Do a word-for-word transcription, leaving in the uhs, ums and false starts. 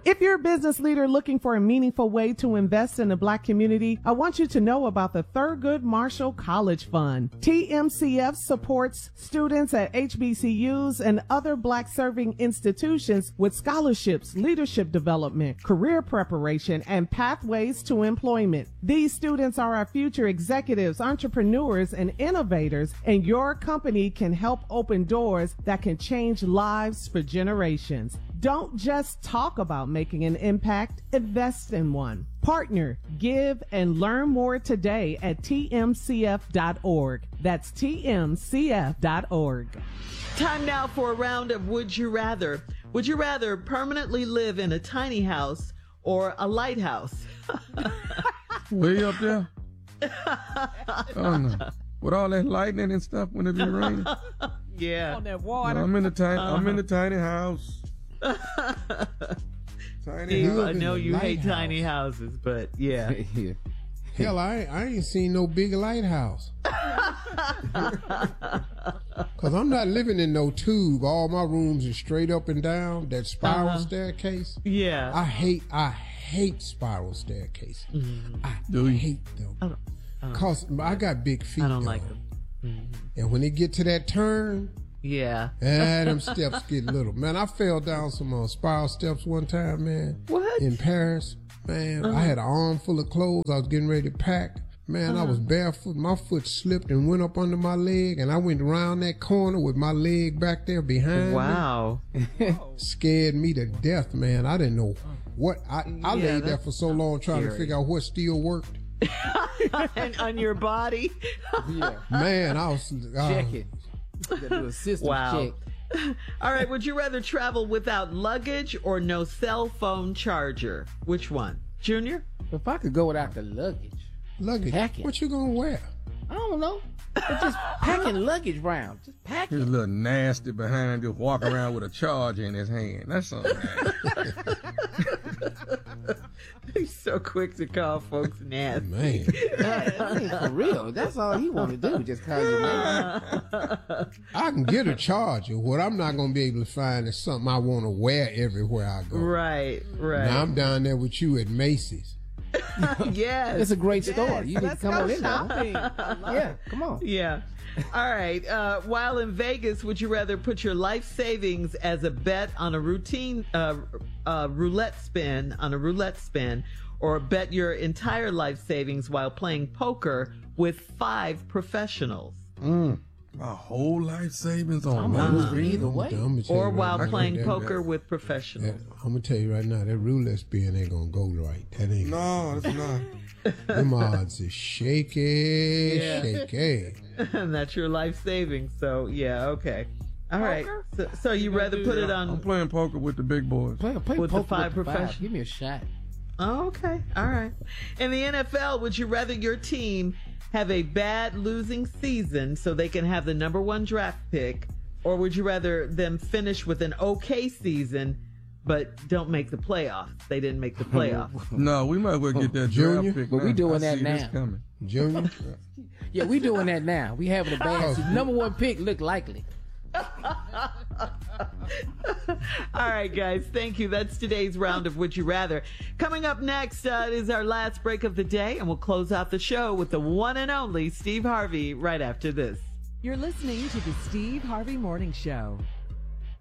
If you're a business leader looking for a meaningful way to invest in the Black community, I want you to know about the Thurgood Marshall College Fund. T M C F supports students at H B C Us and other Black serving institutions with scholarships, leadership development, career preparation, and pathways to employment. These students are our future executives, entrepreneurs, and innovators, and your company can help open doors that can change lives for generations. Don't just talk about making an impact, invest in one. Partner, give, and learn more today at T M C F dot org. That's T M C F dot org. Time now for a round of Would You Rather. Would you rather permanently live in a tiny house or a lighthouse? Way up there? Oh, no. With all that lightning and stuff when it be raining? Yeah. On that water. No, I'm in the tiny, uh-huh. I'm in the tiny house. Tiny Steve, house. I know you hate lighthouse. tiny houses, but yeah. Yeah. Hell, I ain't, I ain't seen no big lighthouse. Cause I'm not living in no tube. All my rooms are straight up and down. That spiral Uh-huh. staircase. Yeah. I hate, I hate spiral staircases. Mhm. I Do you? hate them. I don't- I don't- Cause I got big feet. I don't though. like them. Mhm. And when they get to that turn, Yeah. ah, them steps get little. Man, I fell down some uh, spiral steps one time, man. What? In Paris. Man, Uh-huh. I had an arm full of clothes. I was getting ready to pack. Man, Uh-huh. I was barefoot. My foot slipped and went up under my leg, and I went around that corner with my leg back there behind Wow. me. Scared me to death, man. I didn't know what. I, I Yeah, laid there that's for so long trying to scary. figure out what still worked. And on your body? Yeah. Man, I was. Uh, Check it. You gotta do a system Wow. check. All right. Would you rather travel without luggage or no cell phone charger? Which one? Junior? If I could go without the luggage, Luggage. Packing. What you gonna wear? I don't know. But just packing luggage round. Just He's a packing. little nasty behind, just walk around with a charger in his hand. That's something. He's so quick to call folks nasty. Man. I mean, for real. That's all he want to do. Just call you man. I can get a charger. What I'm not gonna be able to find is something I want to wear everywhere I go. Right, right. Now I'm down there with you at Macy's. Yes. It's a great store. You need to Let's come go on in there. shopping. Yeah, come on. Yeah. All right. Uh, while in Vegas, would you rather put your life savings as a bet on a routine uh, uh, roulette spin, on a roulette spin, or bet your entire life savings while playing poker with five professionals? Mm. My whole life savings on I'm one uh-huh. screen. either way. I'm gonna tell Or you while right now, playing that- poker that- with professionals? I'm gonna tell you right now, that roulette spin ain't gonna go right. That ain't. No, it's not. Them odds is shaky, Yeah. shaky. And that's your life savings. So, yeah, okay. All right. So, so you rather put it I'm on... playing poker with the big boys. Play, play With the poker five with the professionals. Give me a shot. Oh, okay. All right. In the N F L, would you rather your team have a bad losing season so they can have the number one draft pick, or would you rather them finish with an okay season but don't make the playoffs? They didn't make the playoffs. No, we might as well get that Junior? draft pick. But we now. doing I that see this now. coming. Junior, Yeah, we doing that now. We having a bad season. Number one pick look likely. All right, guys. Thank you. That's today's round of Would You Rather. Coming up next uh, is our last break of the day, and we'll close out the show with the one and only Steve Harvey right after this. You're listening to the Steve Harvey Morning Show.